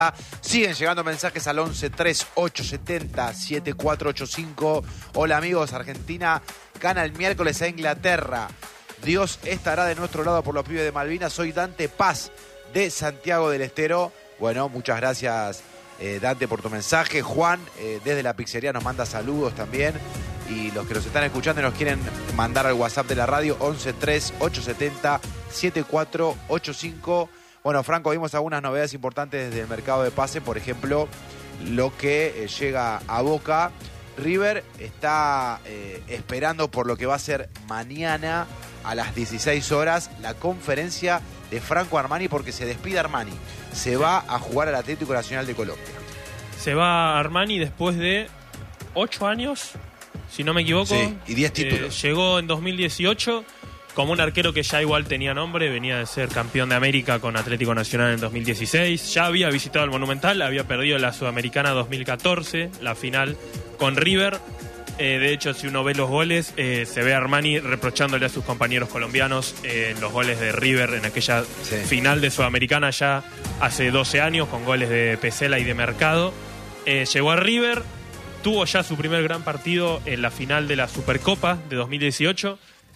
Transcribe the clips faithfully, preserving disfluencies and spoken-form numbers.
Siguen llegando mensajes al once tres ocho setenta siete cuatro ocho cinco. Hola amigos, Argentina gana el miércoles a Inglaterra. Dios estará de nuestro lado por los pibes de Malvinas. Soy Dante Paz de Santiago del Estero. Bueno, muchas gracias eh, Dante por tu mensaje. Juan eh, desde la pizzería nos manda saludos también. Y los que nos están escuchando y nos quieren mandar al WhatsApp de la radio, once tres ocho setenta siete cuatro ocho cinco. Bueno, Franco, vimos algunas novedades importantes desde el mercado de pase. Por ejemplo, lo que eh, llega a Boca. River está eh, esperando por lo que va a ser mañana a las dieciséis horas la conferencia de Franco Armani, porque se despide Armani. Se va a jugar al Atlético Nacional de Colombia. Se va Armani después de ocho años, si no me equivoco. Sí, y diez títulos. Eh, llegó en dos mil dieciocho como un arquero que ya igual tenía nombre. Venía de ser campeón de América con Atlético Nacional en dos mil dieciséis. Ya había visitado el Monumental, había perdido la Sudamericana dos mil catorce, la final con River. Eh, de hecho, si uno ve los goles, eh, se ve a Armani reprochándole a sus compañeros colombianos eh, en los goles de River en aquella sí. final de Sudamericana ya hace doce años, con goles de Pesela y de Mercado. Eh, llegó a River, tuvo ya su primer gran partido en la final de la Supercopa de dos mil dieciocho,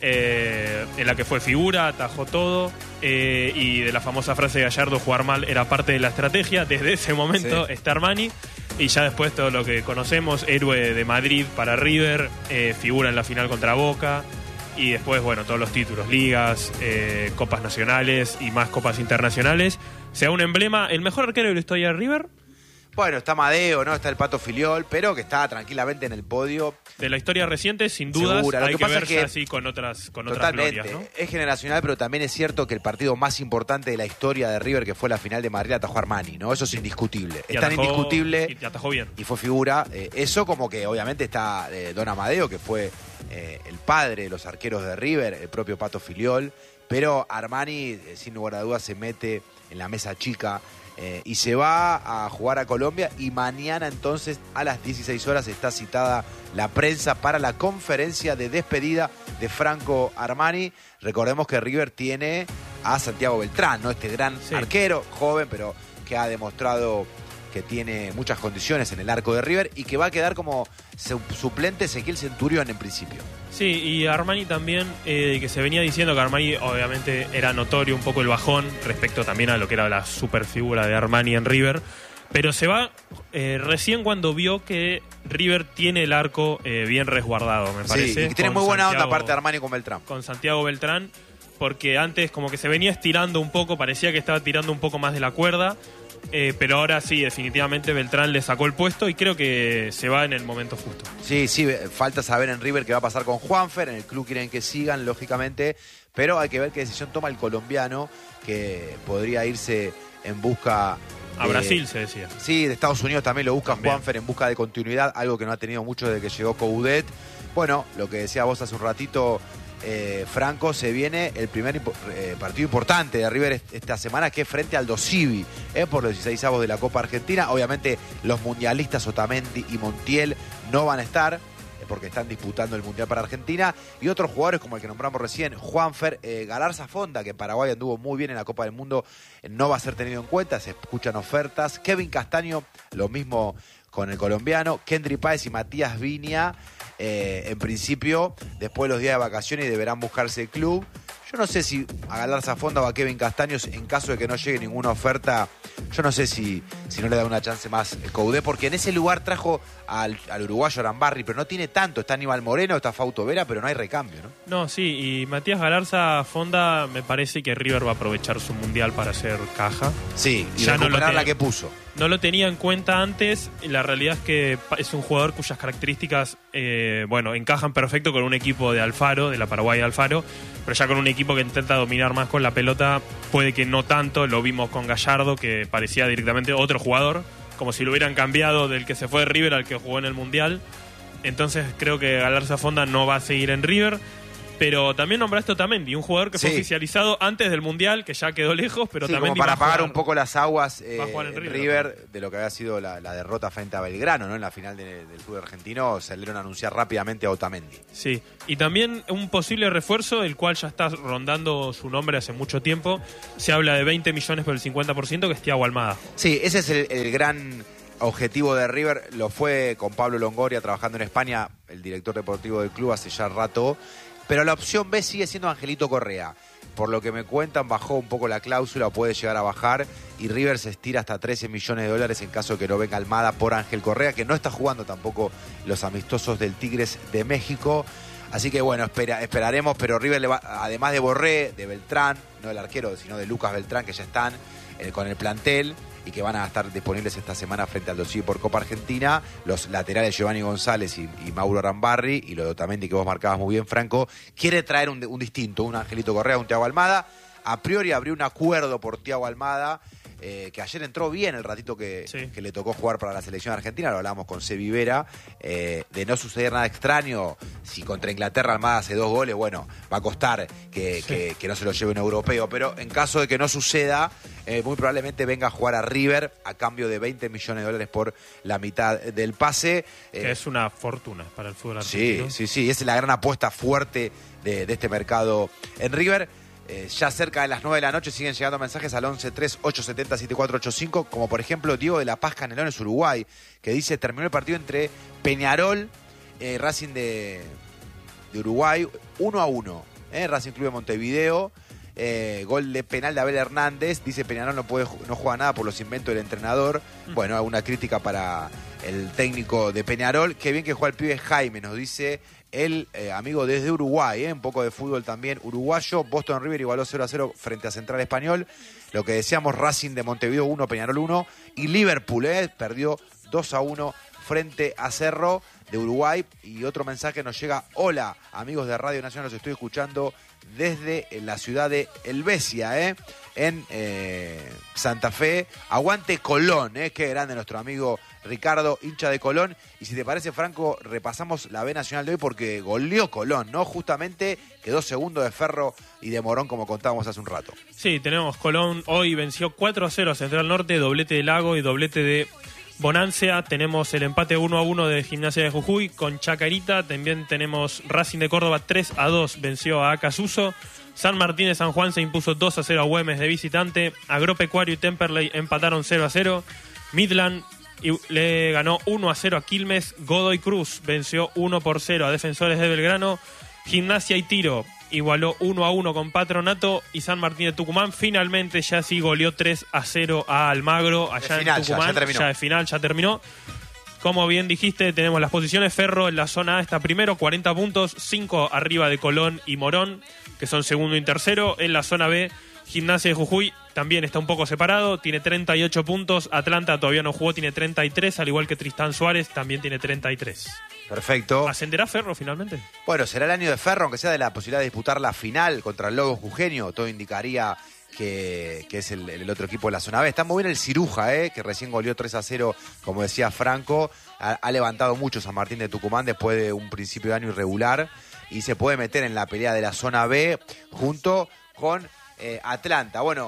eh, en la que fue figura, atajó todo, eh, y de la famosa frase de Gallardo, jugar mal era parte de la estrategia. Desde ese momento sí. está Armani. Y ya después todo lo que conocemos, héroe de Madrid para River, eh, figura en la final contra Boca, y después, bueno, todos los títulos, ligas, eh, copas nacionales y más copas internacionales. Sea un emblema, el mejor arquero de la historia de River. Bueno, está Madeo, ¿no? Está el Pato Filiol, pero que está tranquilamente en el podio. De la historia reciente, sin dudas, Segura. Lo hay que, que pasa verse es que así con otras, con totalmente, otras glorias, ¿no? Es generacional, pero también es cierto que el partido más importante de la historia de River, que fue la final de Madrid, atajó Armani, ¿no? Eso es indiscutible. Y es tan atajó, indiscutible. Y atajó bien. Y fue figura. Eh, eso como que obviamente está eh, Don Amadeo, que fue eh, el padre de los arqueros de River, el propio Pato Filiol. Pero Armani, eh, sin lugar a dudas, se mete en la mesa chica. Eh, y se va a jugar a Colombia, y mañana entonces a las dieciséis horas está citada la prensa para la conferencia de despedida de Franco Armani. Recordemos que River tiene a Santiago Beltrán, ¿no? Este gran sí. arquero, joven, pero que ha demostrado que tiene muchas condiciones en el arco de River y que va a quedar como suplente Ezequiel Centurión en principio. Sí, y Armani también, eh, que se venía diciendo que Armani obviamente era notorio un poco el bajón respecto también a lo que era la superfigura de Armani en River, pero se va eh, recién cuando vio que River tiene el arco eh, bien resguardado, me parece. Sí, y que tiene muy buena Santiago, onda aparte de Armani con Beltrán. Con Santiago Beltrán, porque antes como que se venía estirando un poco, parecía que estaba tirando un poco más de la cuerda. Eh, pero ahora sí, definitivamente Beltrán le sacó el puesto y creo que se va en el momento justo. Sí, sí, falta saber en River qué va a pasar con Juanfer. En el club quieren que sigan, lógicamente, pero hay que ver qué decisión toma el colombiano, que podría irse en busca de, a Brasil, se decía. Sí, de Estados Unidos también lo busca también. Juanfer en busca de continuidad, algo que no ha tenido mucho desde que llegó Coudet. Bueno, lo que decía vos hace un ratito, Eh, Franco, se viene el primer eh, partido importante de River esta semana, que es frente al Dosivi, eh, por los dieciseisavos de la Copa Argentina. Obviamente los mundialistas Otamendi y Montiel no van a estar, eh, porque están disputando el Mundial para Argentina, y otros jugadores como el que nombramos recién, Juanfer, eh, Galarza Fonda, que en Paraguay anduvo muy bien en la Copa del Mundo, eh, no va a ser tenido en cuenta, se escuchan ofertas. Kevin Castaño, lo mismo con el colombiano. Kendry Páez y Matías Viña, eh, en principio, después de los días de vacaciones, deberán buscarse el club. Yo no sé si a Galarza Fonda o a Kevin Castaños, en caso de que no llegue ninguna oferta, yo no sé si, si no le da una chance más el Coudet, porque en ese lugar trajo al, al uruguayo Arambarri, pero no tiene tanto. Está Aníbal Moreno, está Fausto Vera, pero no hay recambio, ¿no? No, sí, y Matías Galarza Fonda, me parece que River va a aprovechar su mundial para hacer caja. Sí, y ya recuperar no la que puso. No lo tenía en cuenta antes. La realidad es que es un jugador cuyas características, eh, bueno, encajan perfecto con un equipo de Alfaro, de la Paraguay de Alfaro, pero ya con un equipo que intenta dominar más con la pelota, puede que no tanto. Lo vimos con Gallardo, que parecía directamente otro jugador, como si lo hubieran cambiado del que se fue de River al que jugó en el Mundial. Entonces creo que Galarza Fonda no va a seguir en River. Pero también nombraste Otamendi, un jugador que sí. fue oficializado antes del Mundial, que ya quedó lejos, pero sí, también como para va a apagar jugar, un poco las aguas eh, va a jugar en en River, River de lo que había sido la, la derrota frente a Belgrano, ¿no? En la final de, del fútbol argentino salieron a anunciar rápidamente a Otamendi. Sí, y también un posible refuerzo, el cual ya está rondando su nombre hace mucho tiempo. Se habla de veinte millones por el cincuenta por ciento, que es Thiago Almada. Sí, ese es el, el gran objetivo de River. Lo fue con Pablo Longoria trabajando en España, el director deportivo del club, hace ya rato. Pero la opción B sigue siendo Angelito Correa. Por lo que me cuentan, bajó un poco la cláusula, o puede llegar a bajar, y River se estira hasta trece millones de dólares en caso de que no venga Almada por Ángel Correa, que no está jugando tampoco los amistosos del Tigres de México. Así que bueno, espera, esperaremos, pero River, le va, además de Borré, de Beltrán, no del arquero, sino de Lucas Beltrán, que ya están eh, con el plantel y que van a estar disponibles esta semana frente al dossier por Copa Argentina, los laterales Giovanni González y, y Mauro Rambarri, y lo de Otamendi que vos marcabas muy bien, Franco, quiere traer un, un distinto, un Angelito Correa, un Thiago Almada. A priori abrió un acuerdo por Thiago Almada, eh, que ayer entró bien el ratito que, sí. que le tocó jugar para la selección argentina, lo hablábamos con Sebi Vera, eh, de no suceder nada extraño, si contra Inglaterra Almada hace dos goles, bueno, va a costar que, sí. que, que no se lo lleve un europeo, pero en caso de que no suceda, eh, muy probablemente venga a jugar a River a cambio de veinte millones de dólares por la mitad del pase. Que eh, es una fortuna para el fútbol argentino. Sí, sí, sí, esa es la gran apuesta fuerte de, de este mercado en River. Eh, ya cerca de las nueve de la noche siguen llegando mensajes al once tres ocho siete cero siete cuatro ocho cinco, como por ejemplo Diego de la Paz Canelones, Uruguay, que dice: terminó el partido entre Peñarol y eh, Racing de, de Uruguay uno a uno, eh, Racing Club de Montevideo, eh, gol de penal de Abel Hernández. Dice: Peñarol no puede, no juega nada por los inventos del entrenador. Mm. Bueno, una crítica para el técnico de Peñarol. Qué bien que juega el pibe Jaime, nos dice el eh, amigo desde Uruguay, eh, un poco de fútbol también uruguayo. Boston River igualó cero a cero frente a Central Español. Lo que decíamos, Racing de Montevideo uno, Peñarol uno. Y Liverpool eh, perdió dos a uno frente a Cerro de Uruguay. Y otro mensaje nos llega: hola amigos de Radio Nacional, los estoy escuchando desde la ciudad de Helvecia, eh, en eh, Santa Fe. Aguante Colón, eh, qué grande nuestro amigo Ricardo, hincha de Colón. Y si te parece, Franco, repasamos la B Nacional de hoy, porque goleó Colón, ¿no? Justamente quedó segundo de Ferro y de Morón, como contábamos hace un rato. Sí, tenemos Colón hoy venció cuatro a cero a Central Norte, doblete de Lago y doblete de Bonancia. Tenemos el empate uno a uno de Gimnasia de Jujuy con Chacarita. También tenemos Racing de Córdoba tres a dos, venció a Acasuso. San Martín de San Juan se impuso dos a cero a Güemes de visitante. Agropecuario y Temperley empataron cero a cero. Midland y le ganó uno a cero a Quilmes. Godoy Cruz venció uno por cero a Defensores de Belgrano. Gimnasia y Tiro igualó uno a uno con Patronato. Y San Martín de Tucumán finalmente ya sí goleó tres a cero a Almagro allá final, en Tucumán. Ya, ya, terminó. ya de final, ya terminó. Como bien dijiste, tenemos las posiciones. Ferro en la zona A está primero, cuarenta puntos, cinco arriba de Colón y Morón, que son segundo y tercero. En la zona B, Gimnasia de Jujuy también está un poco separado, tiene treinta y ocho puntos. Atlanta todavía no jugó, tiene treinta y tres, al igual que Tristán Suárez, también tiene treinta y tres. Perfecto. ¿Ascenderá Ferro finalmente? Bueno, será el año de Ferro, aunque sea de la posibilidad de disputar la final contra el Lobo Jujeño. Todo indicaría que, que es el, el otro equipo de la zona B. Está muy bien el Ciruja, eh, que recién goleó tres a cero, como decía Franco. Ha, ha levantado mucho San Martín de Tucumán después de un principio de año irregular, y se puede meter en la pelea de la zona B junto con eh, Atlanta. Bueno,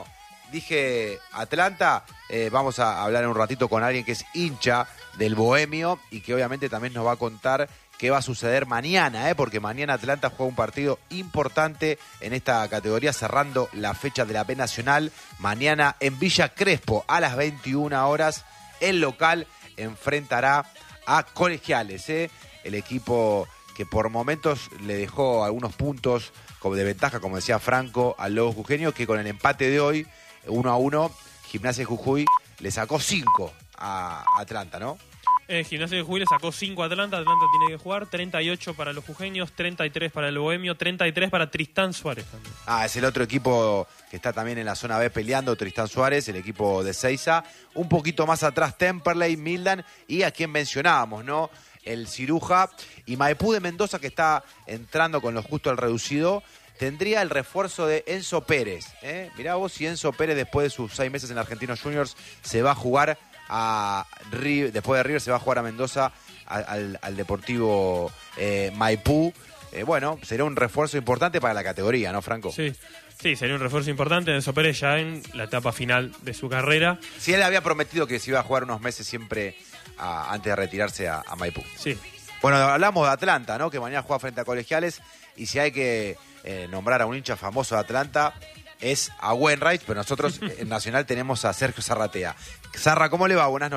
dije Atlanta, eh, vamos a hablar en un ratito con alguien que es hincha del Bohemio y que obviamente también nos va a contar qué va a suceder mañana, eh, porque mañana Atlanta juega un partido importante en esta categoría, cerrando la fecha de la B Nacional. Mañana en Villa Crespo a las veintiuna horas, el local enfrentará a Colegiales, eh, el equipo que por momentos le dejó algunos puntos como de ventaja, como decía Franco, al Lobo Jujeño, que con el empate de hoy, uno a uno, Gimnasia de Jujuy le sacó cinco a Atlanta, ¿no? Eh, Gimnasia de Jujuy le sacó cinco a Atlanta. Atlanta tiene que jugar treinta y ocho para los jujeños, treinta y tres para el Bohemio, treinta y tres para Tristán Suárez también. Ah, es el otro equipo que está también en la zona B peleando, Tristán Suárez, el equipo de Seiza. Un poquito más atrás Temperley, Midland y a quien mencionábamos, ¿no? El Ciruja. Y Maipú de Mendoza, que está entrando con lo justo al reducido, tendría el refuerzo de Enzo Pérez, ¿eh? Mirá vos si Enzo Pérez, después de sus seis meses en Argentinos Juniors, se va a jugar a River, después de River se va a jugar a Mendoza, a, al, al Deportivo eh, Maipú. eh, bueno, sería un refuerzo importante para la categoría, ¿no, Franco? Sí. Sí, sería un refuerzo importante. Enzo Pérez ya en la etapa final de su carrera. Sí, él había prometido que se iba a jugar unos meses siempre a, antes de retirarse a, a Maipú. Sí. Bueno, hablamos de Atlanta, ¿no? Que mañana juega frente a Colegiales. Y si hay que eh, nombrar a un hincha famoso de Atlanta, es a Wainwright, pero nosotros en Nacional tenemos a Sergio Zarratea. Zarra, ¿cómo le va? Buenas noches.